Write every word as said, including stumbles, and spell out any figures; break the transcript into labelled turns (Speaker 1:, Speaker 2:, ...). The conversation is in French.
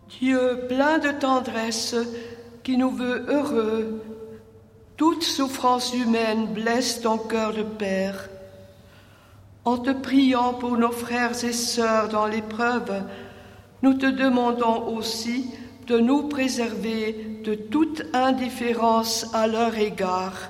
Speaker 1: Dieu plein de tendresse, qui nous veut heureux, toute souffrance humaine blesse ton cœur de père. En te priant pour nos frères et sœurs dans l'épreuve, nous te demandons aussi de nous préserver de toute indifférence à leur égard.